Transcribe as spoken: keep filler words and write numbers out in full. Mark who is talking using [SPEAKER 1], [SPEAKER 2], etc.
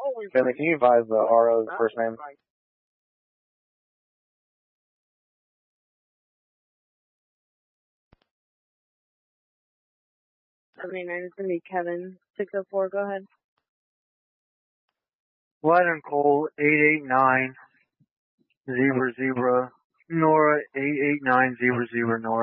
[SPEAKER 1] Finley, can you advise the R O's first name?
[SPEAKER 2] seventy-nine is going to be Kevin. six oh four, go ahead.
[SPEAKER 3] White and Cole, eight eight nine, zebra, zebra, Nora, eight eight nine, zebra, zebra, Nora.